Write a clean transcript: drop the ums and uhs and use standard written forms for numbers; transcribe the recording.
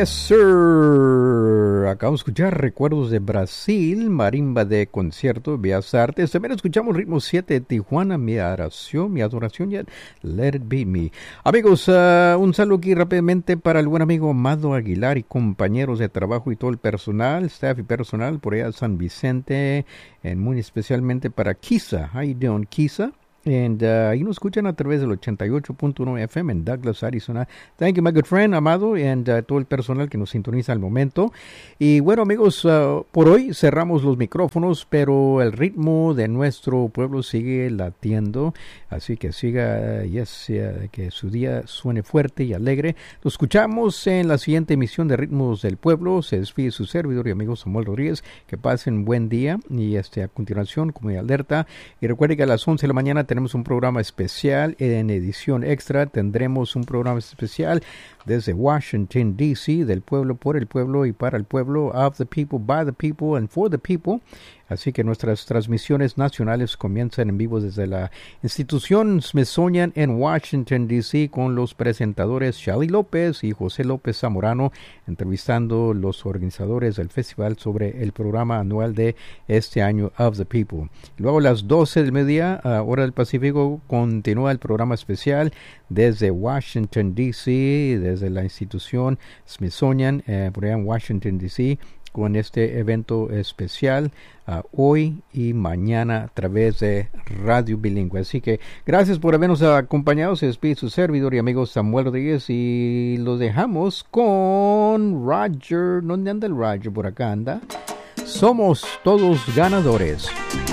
Yes, sir. Acabamos de escuchar Recuerdos de Brasil, Marimba de Concierto, Bellas Artes. También escuchamos Ritmo 7 de Tijuana, Mi Adoración, y Let It Be Me. Amigos, un saludo aquí rápidamente para el buen amigo Amado Aguilar y compañeros de trabajo y todo el personal, staff y personal por allá de San Vicente, muy especialmente para Kisa. How you doing, Kisa? And ahí nos escuchan a través del 88.1 FM en Douglas, Arizona. Thank you, my good friend, Amado, and todo el personal que nos sintoniza al momento. Y bueno, amigos, por hoy cerramos los micrófonos, pero el ritmo de nuestro pueblo sigue latiendo. Así que siga, que su día suene fuerte y alegre. Nos escuchamos en la siguiente emisión de Ritmos del Pueblo. Se despide su servidor y amigo Samuel Rodríguez. Que pasen buen día. Y a continuación, como alerta. Y recuerde que a las 11 de la mañana tenemos un programa especial en edición extra. Tendremos un programa especial desde Washington, D.C., del pueblo, por el pueblo y para el pueblo, of the people, by the people, and for the people. Así que nuestras transmisiones nacionales comienzan en vivo desde la institución Smithsonian en Washington, D.C., con los presentadores Shally López y José López Zamorano, entrevistando los organizadores del festival sobre el programa anual de este año, Of the People. Luego a las 12 del mediodía, hora del Pacífico, continúa el programa especial desde Washington, D.C., desde la institución Smithsonian, por allá en Washington, D.C., con este evento especial hoy y mañana a través de Radio Bilingüe. Así que gracias por habernos acompañado. Se despide su servidor y amigo Samuel Rodríguez y los dejamos con Roger. ¿Dónde anda el Roger? Por acá anda. Somos todos ganadores.